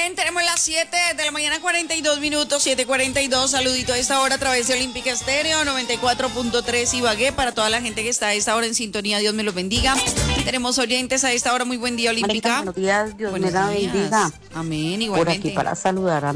Bien, tenemos las 7 de la mañana, 42 minutos, 7:42. Saludito a esta hora a través de Olímpica Estéreo, 94.3 Ibagué. Para toda la gente que está a esta hora en sintonía, Dios me los bendiga. Tenemos oyentes a esta hora. Muy buen día, Olímpica. Buenos días, Dios Buenos me la días. bendiga. Amén, Por igualmente. aquí para saludar a